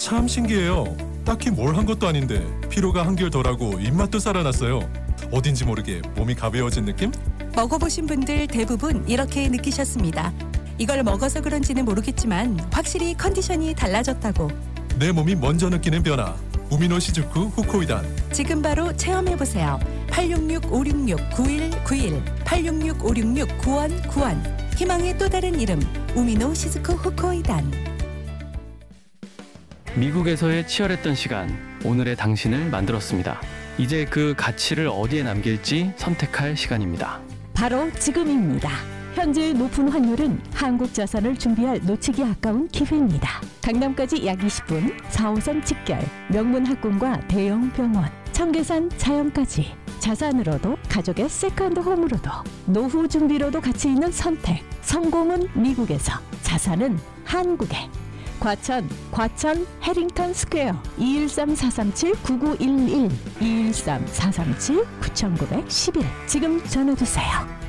참 신기해요. 딱히 뭘 한 것도 아닌데 피로가 한결 덜하고 입맛도 살아났어요. 어딘지 모르게 몸이 가벼워진 느낌? 먹어보신 분들 대부분 이렇게 느끼셨습니다. 이걸 먹어서 그런지는 모르겠지만 확실히 컨디션이 달라졌다고. 내 몸이 먼저 느끼는 변화. 우미노 시즈쿠 후코이단. 지금 바로 체험해보세요. 866-566-9191 866-566-9191 희망의 또 다른 이름 우미노 시즈쿠 후코이단. 미국에서의 치열했던 시간, 오늘의 당신을 만들었습니다. 이제 그 가치를 어디에 남길지 선택할 시간입니다. 바로 지금입니다. 현재 높은 환율은 한국 자산을 준비할 놓치기 아까운 기회입니다. 강남까지 약 20분, 4호선 직결, 명문 학군과 대형 병원, 청계산 자연까지 자산으로도 가족의 세컨드 홈으로도 노후 준비로도 가치 있는 선택. 성공은 미국에서, 자산은 한국에. 과천 해링턴 스퀘어 213-437-9911 213-437-9911 지금 전화주세요.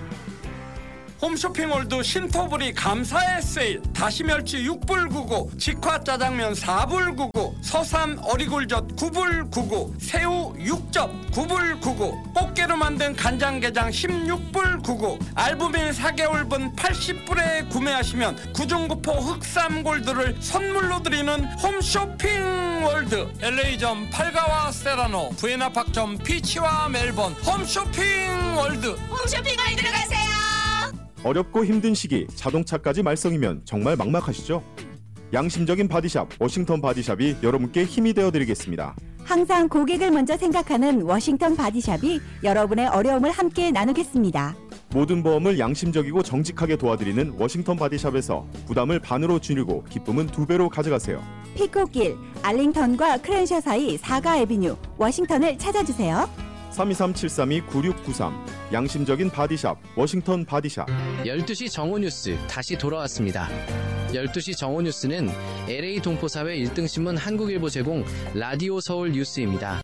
홈쇼핑몰드 신토불이 감사의 세일. 다시멸치 6불 99, 직화 짜장면 4불 99, 서삼 어리굴젓 9불 99, 새우 6접 9불 99, 꽃게로 만든 간장게장 16불 99, 알부민 4개월분 80불에 구매하시면 구중구포 흑삼골드를 선물로 드리는 홈쇼핑월드. LA점 팔가와 세라노, 부에나팍점 피치와 멜번. 홈쇼핑월드. 홈쇼핑월드로 가세요. 어렵고 힘든 시기 자동차까지 말썽이면 정말 막막하시죠? 양심적인 바디샵 워싱턴 바디샵이 여러분께 힘이 되어드리겠습니다. 항상 고객을 먼저 생각하는 워싱턴 바디샵이 여러분의 어려움을 함께 나누겠습니다. 모든 보험을 양심적이고 정직하게 도와드리는 워싱턴 바디샵에서 부담을 반으로 줄이고 기쁨은 2배로 가져가세요. 피코길, 알링턴과 크랜셔 사이 4가 애비뉴 워싱턴을 찾아주세요. 323-732-9693 양심적인 바디샵 워싱턴 바디샵. 12시 정오뉴스 다시 돌아왔습니다. 12시 정오뉴스는 LA 동포사회 1등신문 한국일보 제공 라디오 서울 뉴스입니다.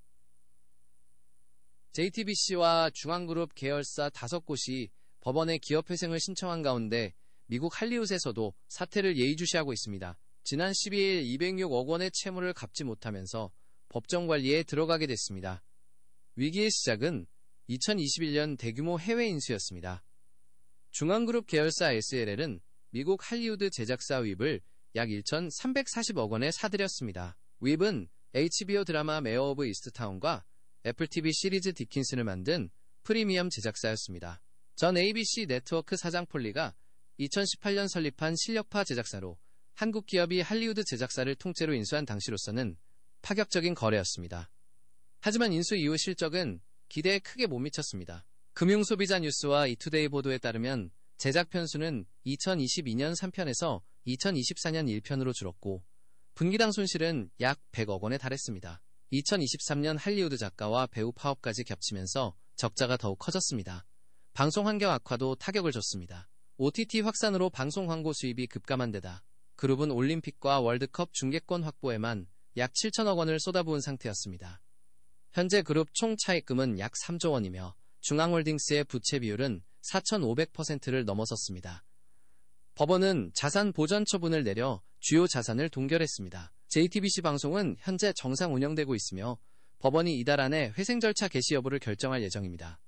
JTBC와 중앙그룹 계열사 5곳이 법원에 기업회생을 신청한 가운데 미국 할리우드에서도 사태를 예의주시하고 있습니다. 지난 12일 206억 원의 채무를 갚지 못하면서 법정관리에 들어가게 됐습니다. 위기의 시작은 2021년 대규모 해외 인수였습니다. 중앙그룹 계열사 SLL은 미국 할리우드 제작사 윕을 약 1,340억 원에 사들였습니다. 윕은 HBO 드라마 메어 오브 이스트타운과 애플TV 시리즈 디킨슨을 만든 프리미엄 제작사였습니다. 전 ABC 네트워크 사장 폴리가 2018년 설립한 실력파 제작사로 한국 기업이 할리우드 제작사를 통째로 인수한 당시로서는 파격적인 거래였습니다. 하지만 인수 이후 실적은 기대에 크게 못 미쳤습니다. 금융소비자 뉴스와 이투데이 보도에 따르면 제작 편수는 2022년 3편에서 2024년 1편으로 줄었고 분기당 손실은 약 100억 원에 달했습니다. 2023년 할리우드 작가와 배우 파업까지 겹치면서 적자가 더욱 커졌습니다. 방송 환경 악화도 타격을 줬습니다. OTT 확산으로 방송 광고 수입이 급감한 데다 그룹은 올림픽과 월드컵 중계권 확보에만 약 7천억 원을 쏟아부은 상태였습니다. 현재 그룹 총 차입금은 약 3조 원이며 중앙홀딩스의 부채 비율은 4,500%를 넘어섰습니다. 법원은 자산 보전 처분을 내려 주요 자산을 동결했습니다. JTBC 방송은 현재 정상 운영되고 있으며 법원이 이달 안에 회생 절차 개시 여부를 결정할 예정입니다.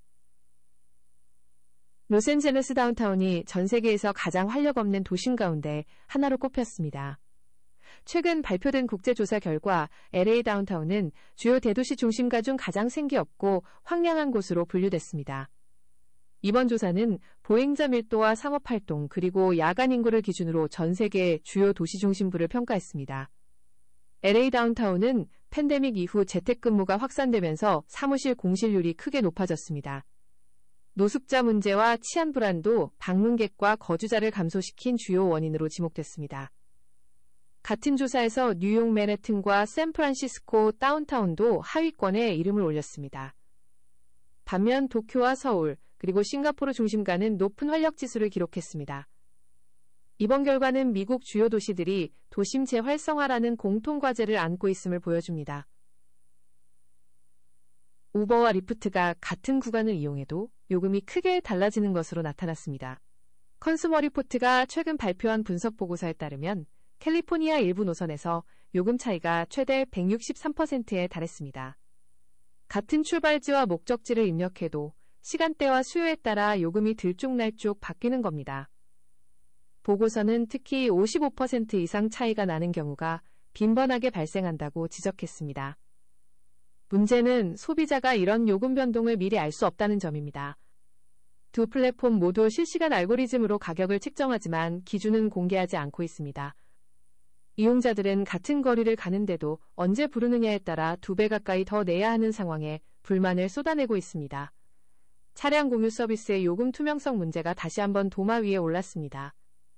로스앤젤레스 다운타운이 전 세계에서 가장 활력 없는 도심 가운데 하나로 꼽혔습니다. 최근 발표된 국제조사 결과 LA 다운타운은 주요 대도시 중심가 중 가장 생기 없고 황량한 곳으로 분류됐습니다. 이번 조사는 보행자 밀도와 상업활동 그리고 야간 인구를 기준으로 전 세계 주요 도시 중심부를 평가했습니다. LA 다운타운은 팬데믹 이후 재택근무가 확산되면서 사무실 공실률이 크게 높아졌습니다. 노숙자 문제와 치안 불안도 방문객과 거주자를 감소시킨 주요 원인으로 지목됐습니다. 같은 조사에서 뉴욕 맨해튼과 샌프란시스코 다운타운도 하위권에 이름을 올렸습니다. 반면 도쿄와 서울, 그리고 싱가포르 중심가는 높은 활력지수를 기록했습니다. 이번 결과는 미국 주요 도시들이 도심 재활성화라는 공통과제를 안고 있음을 보여줍니다. 우버와 리프트가 같은 구간을 이용해도 요금이 크게 달라지는 것으로 나타났습니다. 컨슈머 리포트가 최근 발표한 분석 보고서에 따르면 캘리포니아 일부 노선에서 요금 차이가 최대 163%에 달했습니다. 같은 출발지와 목적지를 입력해도 시간대와 수요에 따라 요금이 들쭉날쭉 바뀌는 겁니다. 보고서는 특히 55% 이상 차이가 나는 경우가 빈번하게 발생한다고 지적했습니다. 문제는 소비자가 이런 요금 변동을 미리 알 수 없다는 점입니다. 두 플랫폼 모두 실시간 알고리즘으로 가격을 책정하지만 기준은 공개하지 않고 있습니다. 이용자들은 같은 거리를 가는데도 언제 부르느냐에 따라 2배 가까이 더 내야 하는 상황에 불만을 쏟아내고 있습니다. 차량 공유 서비스의 요금 투명성 문제가 다시 한번 도마 위에 올랐습니다.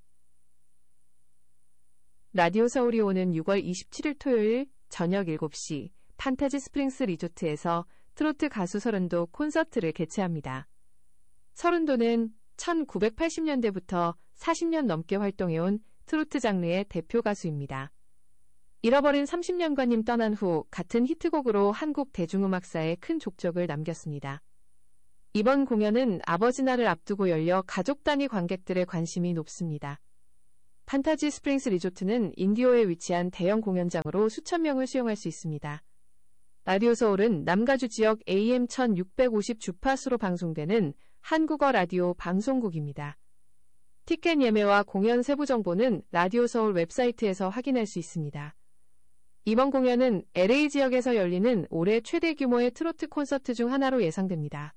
라디오 서울이 오는 6월 27일 토요일 저녁 7시 판타지 스프링스 리조트에서 트로트 가수 서른도 콘서트를 개최합니다. 서른도는 1980년대부터 40년 넘게 활동해온 트로트 장르의 대표 가수입니다. 잃어버린 30년관님 떠난 후 같은 히트곡으로 한국 대중음악사에 큰 족적을 남겼습니다. 이번 공연은 아버지 날을 앞두고 열려 가족 단위 관객들의 관심이 높습니다. 판타지 스프링스 리조트는 인디오에 위치한 대형 공연장으로 수천 명을 수용할 수 있습니다. 라디오 서울은 남가주 지역 AM 1650 주파수로 방송되는 한국어 라디오 방송국입니다. 티켓 예매와 공연 세부 정보는 라디오 서울 웹사이트에서 확인할 수 있습니다. 이번 공연은 LA 지역에서 열리는 올해 최대 규모의 트로트 콘서트 중 하나로 예상됩니다.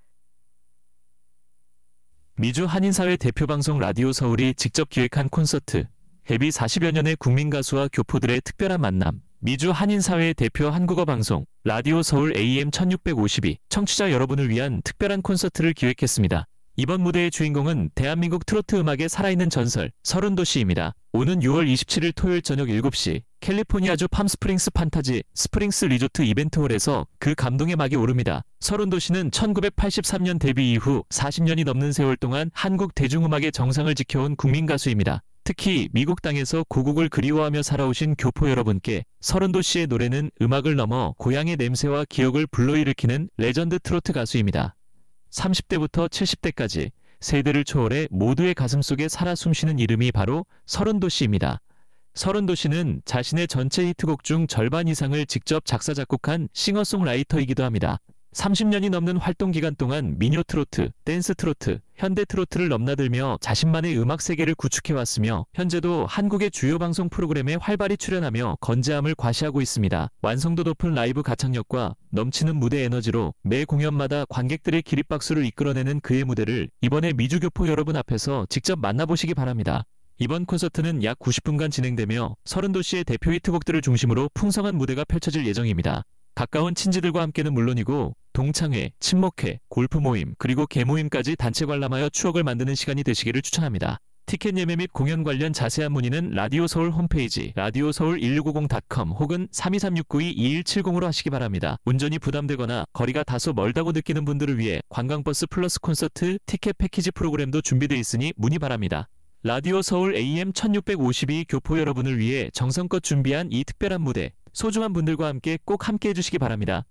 미주 한인사회 대표 방송 라디오 서울이 직접 기획한 콘서트, 데뷔 40여 년의 국민 가수와 교포들의 특별한 만남, 미주 한인사회 대표 한국어 방송, 라디오 서울 AM 1652, 청취자 여러분을 위한 특별한 콘서트를 기획했습니다. 이번 무대의 주인공은 대한민국 트로트 음악의 살아있는 전설, 서른도 씨입니다. 오는 6월 27일 토요일 저녁 7시, 캘리포니아주 팜스프링스 판타지 스프링스 리조트 이벤트홀에서 그 감동의 막이 오릅니다. 서른도 씨는 1983년 데뷔 이후 40년이 넘는 세월 동안 한국 대중음악의 정상을 지켜온 국민 가수입니다. 특히 미국 땅에서 고국을 그리워하며 살아오신 교포 여러분께 서른도 씨의 노래는 음악을 넘어 고향의 냄새와 기억을 불러일으키는 레전드 트로트 가수입니다. 30대부터 70대까지 세대를 초월해 모두의 가슴속에 살아 숨쉬는 이름이 바로 서른도 씨입니다. 서른도 씨는 자신의 전체 히트곡 중 절반 이상을 직접 작사 작곡한 싱어송라이터이기도 합니다. 30년이 넘는 활동 기간 동안 민요 트로트, 댄스 트로트, 현대 트로트를 넘나들며 자신만의 음악 세계를 구축해왔으며 현재도 한국의 주요 방송 프로그램에 활발히 출연하며 건재함을 과시하고 있습니다. 완성도 높은 라이브 가창력과 넘치는 무대 에너지로 매 공연마다 관객들의 기립박수를 이끌어내는 그의 무대를 이번에 미주교포 여러분 앞에서 직접 만나보시기 바랍니다. 이번 콘서트는 약 90분간 진행되며 서른도 씨의 대표 히트곡들을 중심으로 풍성한 무대가 펼쳐질 예정입니다. 가까운 친지들과 함께는 물론이고 동창회, 친목회, 골프 모임, 그리고 개모임까지 단체 관람하여 추억을 만드는 시간이 되시기를 추천합니다. 티켓 예매 및 공연 관련 자세한 문의는 라디오 서울 홈페이지 radioseoul1650.com 혹은 323692-2170으로 하시기 바랍니다. 운전이 부담되거나 거리가 다소 멀다고 느끼는 분들을 위해 관광버스 플러스 콘서트 티켓 패키지 프로그램도 준비되어 있으니 문의 바랍니다. 라디오 서울 AM 1652 교포 여러분을 위해 정성껏 준비한 이 특별한 무대, 소중한 분들과 함께 꼭 함께해 주시기 바랍니다.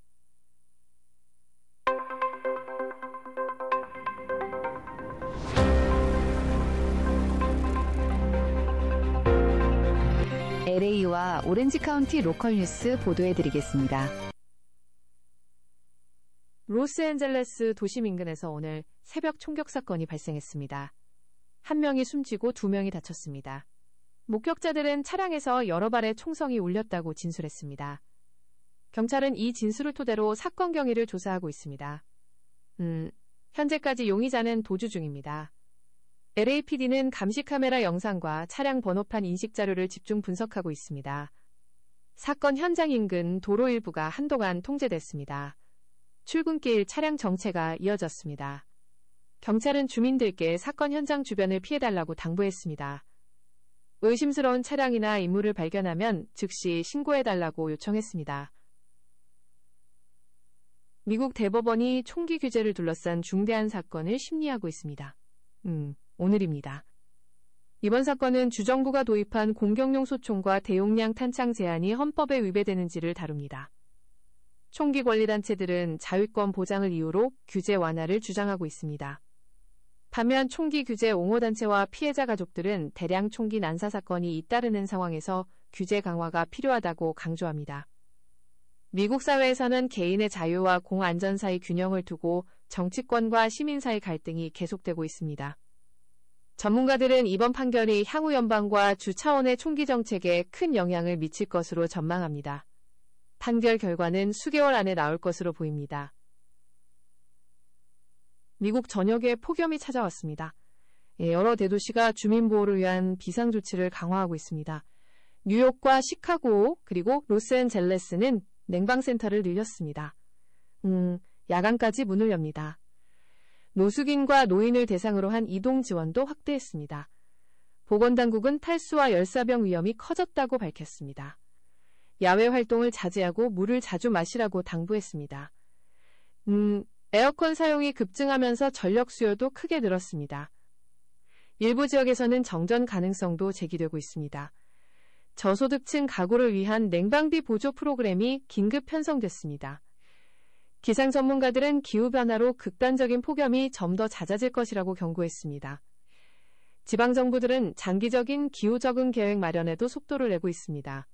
LA와 오렌지 카운티 로컬 뉴스 보도해드리겠습니다. 로스앤젤레스 도심 인근에서 오늘 새벽 총격 사건이 발생했습니다. 한 명이 숨지고 2명이 다쳤습니다. 목격자들은 차량에서 여러 발의 총성이 울렸다고 진술했습니다. 경찰은 이 진술을 토대로 사건 경위를 조사하고 있습니다. 현재까지 용의자는 도주 중입니다. LAPD는 감시 카메라 영상과 차량 번호판 인식 자료를 집중 분석하고 있습니다. 사건 현장 인근 도로 일부가 한동안 통제됐습니다. 출근길 차량 정체가 이어졌습니다. 경찰은 주민들께 사건 현장 주변을 피해달라고 당부했습니다. 의심스러운 차량이나 인물을 발견하면 즉시 신고해달라고 요청했습니다. 미국 대법원이 총기 규제를 둘러싼 중대한 사건을 심리하고 있습니다. 오늘입니다. 이번 사건은 주정부가 도입한 공격용 소총과 대용량 탄창 제한이 헌법에 위배되는지를 다룹니다. 총기 권리단체들은 자위권 보장을 이유로 규제 완화를 주장하고 있습니다. 반면 총기 규제 옹호단체와 피해자 가족들은 대량 총기 난사 사건이 잇따르는 상황에서 규제 강화가 필요하다고 강조합니다. 미국 사회에서는 개인의 자유와 공안전 사이 균형을 두고 정치권과 시민 사이 갈등이 계속되고 있습니다. 전문가들은 이번 판결이 향후 연방과 주 차원의 총기 정책에 큰 영향을 미칠 것으로 전망합니다. 판결 결과는 수개월 안에 나올 것으로 보입니다. 미국 전역에 폭염이 찾아왔습니다. 여러 대도시가 주민보호를 위한 비상조치를 강화하고 있습니다. 뉴욕과 시카고 그리고 로스앤젤레스는 냉방센터를 늘렸습니다. 야간까지 문을 엽니다. 노숙인과 노인을 대상으로 한 이동 지원도 확대했습니다. 보건당국은 탈수와 열사병 위험이 커졌다고 밝혔습니다. 야외 활동을 자제하고 물을 자주 마시라고 당부했습니다. 에어컨 사용이 급증하면서 전력 수요도 크게 늘었습니다. 일부 지역에서는 정전 가능성도 제기되고 있습니다. 저소득층 가구를 위한 냉방비 보조 프로그램이 긴급 편성됐습니다. 기상 전문가들은 기후변화로 극단적인 폭염이 좀 더 잦아질 것이라고 경고했습니다. 지방정부들은 장기적인 기후 적응 계획 마련에도 속도를 내고 있습니다.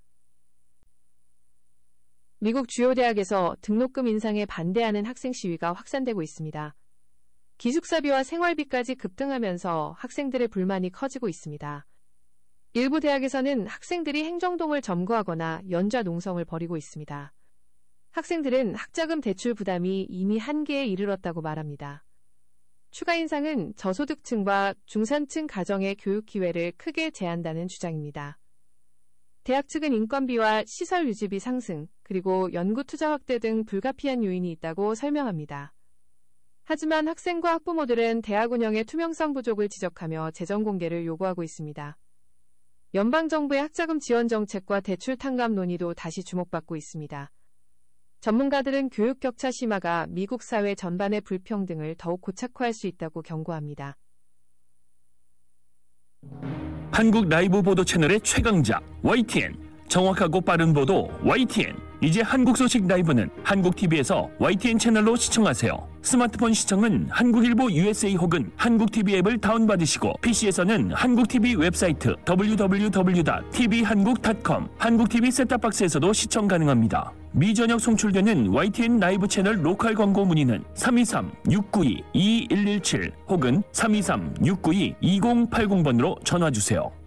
미국 주요 대학에서 등록금 인상에 반대하는 학생 시위가 확산되고 있습니다. 기숙사비와 생활비까지 급등하면서 학생들의 불만이 커지고 있습니다. 일부 대학에서는 학생들이 행정동을 점거하거나 연좌 농성을 벌이고 있습니다. 학생들은 학자금 대출 부담이 이미 한계에 이르렀다고 말합니다. 추가 인상은 저소득층과 중산층 가정의 교육 기회를 크게 제한다는 주장입니다. 대학 측은 인건비와 시설 유지비 상승, 그리고 연구 투자 확대 등 불가피한 요인이 있다고 설명합니다. 하지만 학생과 학부모들은 대학 운영의 투명성 부족을 지적하며 재정 공개를 요구하고 있습니다. 연방정부의 학자금 지원 정책과 대출 탕감 논의도 다시 주목받고 있습니다. 전문가들은 교육 격차 심화가 미국 사회 전반의 불평등을 더욱 고착화할 수 있다고 경고합니다. 한국 라이브 보도 채널의 최강자 YTN, 정확하고 빠른 보도 YTN. 이제 한국 소식 라이브는 한국TV에서 YTN 채널로 시청하세요. 스마트폰 시청은 한국일보 USA 혹은 한국TV 앱을 다운받으시고 PC에서는 한국TV 웹사이트 www.tvhan국.com, 한국TV 셋탑박스에서도 시청 가능합니다. 미전역 송출되는 YTN 라이브 채널 로컬 광고 문의는 323-692-2117 혹은 323-692-2080번으로 전화주세요.